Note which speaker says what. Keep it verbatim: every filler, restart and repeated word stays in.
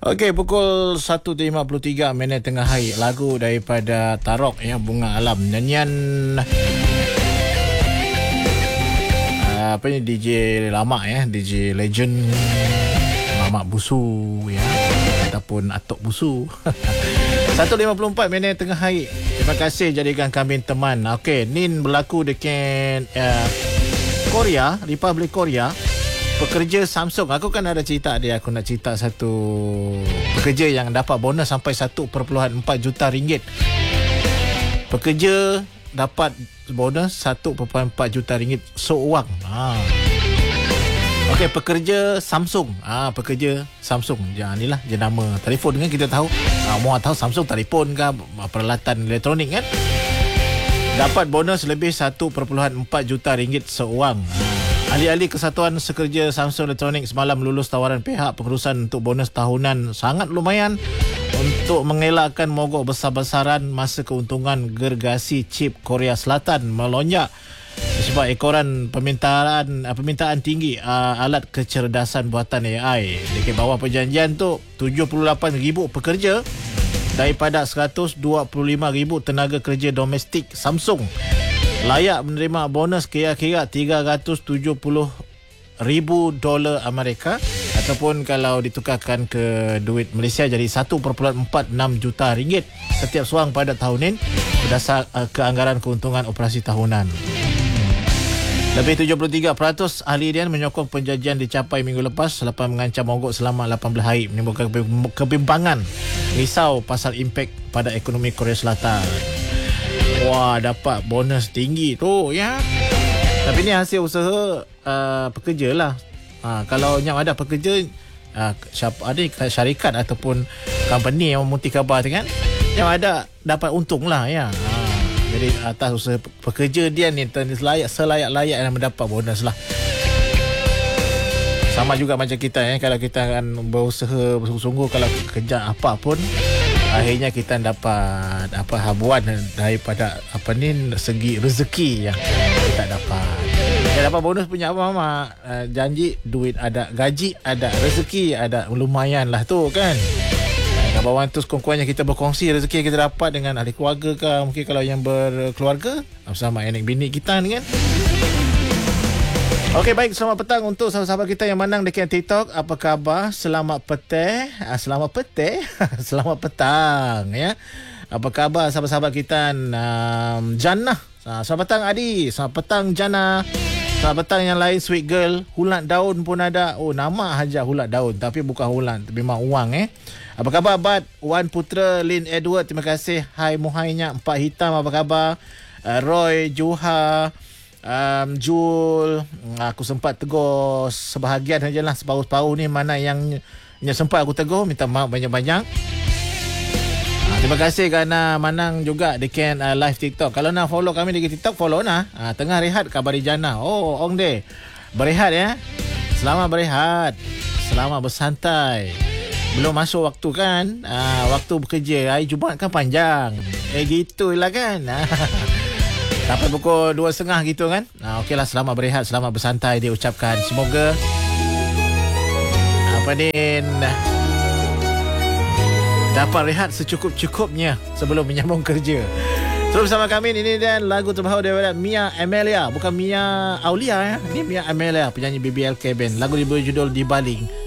Speaker 1: Okey, pukul satu lima puluh tiga minit tengah hari. Lagu daripada Tarok ya, Bunga Alam. Nyanyian uh, apa ni, D J lama ya, D J legend Mamak Busu ya, ataupun Atok Busu. satu lima puluh empat minit tengah hari. Terima kasih jadikan kami teman. Okey, Nin berlaku dekat uh, Korea, Republik Korea. Pekerja Samsung. Aku kan ada cerita dia. Aku nak cerita satu pekerja yang dapat bonus sampai satu perpuluhan empat juta ringgit. Pekerja dapat bonus satu perpuluhan empat juta ringgit seuang. Ha. Okey, pekerja Samsung. Ah, ha, pekerja Samsung. Jangan inilah jenama telefon kan, kita tahu. Ah, ha, mau tahu Samsung telefon ke, peralatan elektronik kan. Dapat bonus lebih satu perpuluhan empat juta ringgit seuang. Ha. Ahli-ahli Kesatuan Sekerja Samsung Elektronik semalam lulus tawaran pihak pengurusan untuk bonus tahunan sangat lumayan untuk mengelakkan mogok besar-besaran masa keuntungan gergasi chip Korea Selatan melonjak sebab ekoran permintaan permintaan tinggi uh, alat kecerdasan buatan A I. Di bawah perjanjian tu tujuh puluh lapan ribu pekerja daripada seratus dua puluh lima ribu tenaga kerja domestik Samsung layak menerima bonus kira-kira tiga ratus tujuh puluh ribu dolar Amerika ataupun kalau ditukarkan ke duit Malaysia jadi satu perpuluhan empat enam juta ringgit setiap suang pada tahun ini berdasar uh, keanggaran keuntungan operasi tahunan. Lebih tujuh puluh tiga peratus ahli harian menyokong penjanjian dicapai minggu lepas selepas mengancam mogok selama lapan belas hari menimbulkan kebimbangan risau pasal impak pada ekonomi Korea Selatan. Wah, dapat bonus tinggi tu ya. Tapi ni hasil usaha uh, pekerja lah. Ha, kalau yang ada pekerja uh, ada syarikat ataupun company yang memuti khabar tu kan, yang ada dapat untung lah ya. Ha, jadi atas usaha pekerja dia ni selayak selayak-layak yang mendapat bonus lah. Sama juga macam kita ya, kalau kita akan berusaha bersungguh-sungguh, kalau kerja apa pun akhirnya kita dapat apa habuan daripada apa ni segi rezeki yang kita dapat. Kita dapat bonus punya apa mama? Uh, janji duit ada, gaji ada, rezeki ada, lumayan lah tu kan. Kawan tu sekurang-kurangnya kita berkongsi rezeki yang kita dapat dengan ahli keluarga ke, mungkin kalau yang berkeluarga bersama anak bini kita ni kan. Okey, baik, selamat petang untuk sahabat-sahabat kita yang menang dekat TikTok. Apa khabar? Selamat petang. Ah, selamat petang. Selamat petang ya. Apa khabar sahabat-sahabat kita? Um, Jannah. Ah, selamat petang Adi. Selamat petang Jannah. Selamat petang yang lain, Sweet Girl. Hulat daun pun ada. Oh, nama aja hulat daun tapi bukan hulat, memang uang eh. Apa khabar Abad? Wan Putra, Lin Edward, terima kasih. Hai Muhainya, Empat Hitam, apa khabar? Uh, Roy, Juha, Um, Jul, aku sempat tegur sebahagian sajalah, separuh-separuh ni mana yang, yang sempat aku tegur, minta maaf banyak-banyak. Ha, terima kasih kerana Manang juga dekat uh, live TikTok. Kalau nak follow kami di TikTok, follow nah. Ha, tengah rehat kabari Jana. Oh, Ong De. Berehat ya. Selamat berehat. Selamat bersantai. Belum masuk waktu kan? Ha, waktu bekerja hari Jumaat kan panjang. Eh gitulah kan. Sampai pukul dua tiga puluh gitu kan. Nah, okeylah, selamat berehat, selamat bersantai dia ucapkan. Semoga apa ni dapat rehat secukup-cukupnya sebelum menyambung kerja. So, bersama kami ini dan lagu terbaru daripada Mia Amelia, bukan Mia Aulia ya. Ini Mia Amelia, penyanyi B B L K Band. Lagu diberi judul Di Baling.